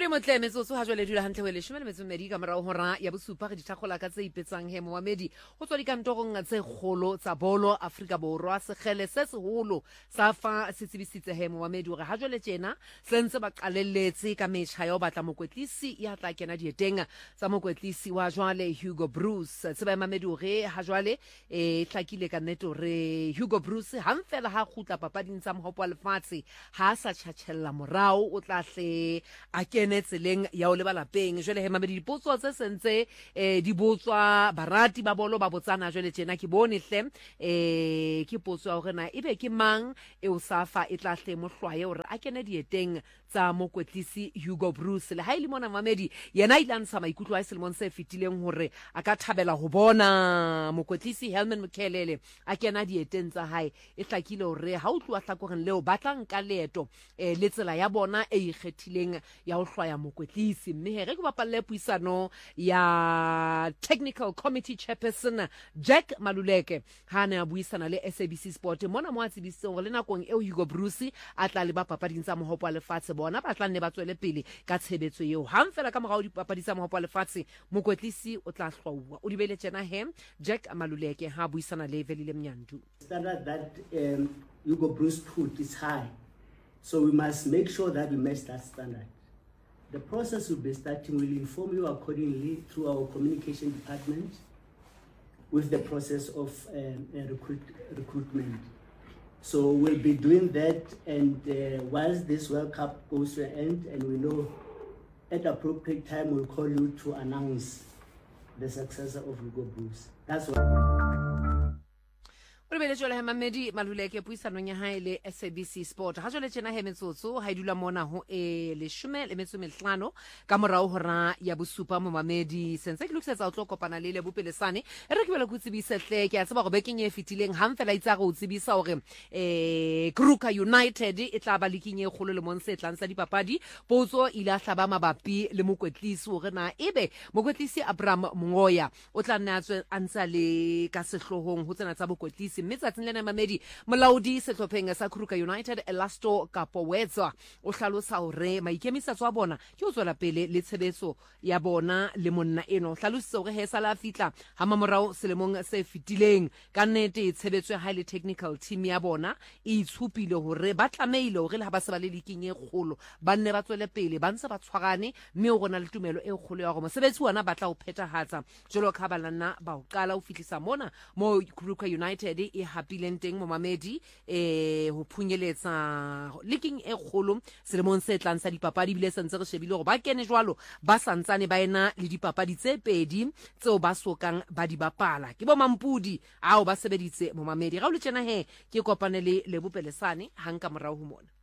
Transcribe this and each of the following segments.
Ore motle metsotso ha jwale dula hantle wele shumele metsomedi ka morao hora ya bosupa re dithagola ka tse ipetsang he moamedi go tswa dikantorong tse kgolo tsa bolo Afrika Borwa segele se seholo sa fa se tsebisitse he moamedi gore ha jwale tjena sentse ba qalelletse ka metjha ya o batla mokwetlisi ya tla kena dieteng tsa mokwetlisi wa jwale Hugo Bruce tseba mamedi gore ha jwale tlakile ka neto re Hugo Bruce hamfela ha khutla papading tsa mohopo wa lefatshe ha sa tjhatjhella morao o tla hle a kene tseleng ya o lebala peng jwale he mamedi dipotso tse sentse di botswa barati ba bolo ba botsana jwale tjena ke bone hle ke potso ya hore na ebe ke mang e o safa e tla hle mohlwaye hore a kene dieteng tsa mokwetlisi Hugo Bruce le ha ile mona mamedi yena ile ntsha maikutlo a selemong se fetileng hore a ka thabela ho bona mokwetlisi Helman Mkhelele a kena dieteng tsa hae e tlakile hore ha o tloa hlakoreng leo batla nka leeto le tsela ya bona e ikgethileng ya ho hlwaya mokwetlisi mme he re go bapalle puisano ya technical committee chairperson Jack Maluleke ha ne a buisana le SABC Sport mona mo a tsebise hore le nakong eo Hugo Bruce a tla le ba papading tsa mohopo wa lefatshe bona ba tla nne ba tswele pele ka tshebetso eo hang fela ka morao dipapading tsa mohopo wa lefatshe mokwetlisi o tla hlwaua o dibele tjena he Jack Maluleke ha buisana le Velile Mnyandu. Standard that Hugo Bruce put is high, so we must make sure that we match that standard. The process will be starting. We'll inform you accordingly through our communication department with the process of recruitment. So we'll be doing that, and once this World Cup goes to an end and we know at appropriate time, we'll call you to announce the successor of Hugo Bruce. That's what. Re jole Mamedi Maluleke puisanong ya hae le SABC Sport ha jole tjena he metsotso ha idula mona ho le 15 ka morao hora ya bosupa mo Mamedi sense ke loksetsa o tlo kopana le bopelesane re ke bela go tsebisa hle ke a tseba go bekeng e fitileng ha mfela itsa go tsebisa hore Kruger United e tla ba liking e kholo le monse tlang sa dipapadi potso ile a hlaba mabapi le mokwetlisi hore na ebe mokwetlisi Abraham Mongoya o tla nna a ntsa le ka sehlohong ho tsena tsa bokwetlisi metsatsing lena mamedi molaodi setlopheng sa Kruger United Elasto Kapowetsa o hlalosa hore maikemisetso a bona ke ho tswela pele le tshebetso ya bona le monna eno hlalositse hore he sala fitla ha mamorao selemong se fitileng ka nnete tshebetso ya high technical team ya bona e itshupile hore ba tlameile hore le ha ba se ba le liking e kgolo ba nne ba tswele pele ba ntse ba tshwarane mme o rona le tumelo e kgolo ya go mosebetsi wana batla o phethahatsa jolo ka balana ba o qala o fitlisa mona mo Kruger United e hapileng teng mo mamedi ho phunyeletsa liking e kgolo selemong se tlang sa dipapadi bile sentse re shebile hore ba kene jwalo ba santsane ba ena le dipapadi tse pedi tseo ba sokang ba di bapala ke bo mampudi ao ba sebeditse mo mamedi ga o le tjena he ke kopane le bopelesane hanka morao ho mona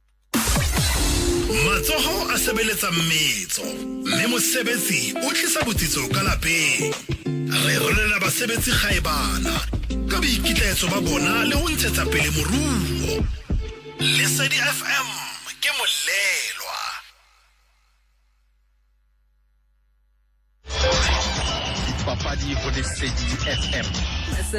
matsoho a sebeletsa metso mme mosebetsi o tlisa botsitso ka lapeng re rolela basebetsi khaebana ka boikitlaetso ba bona le ho ntshetsa pele moruo Lesedi FM ke molelwa Papadi for Lesedi FM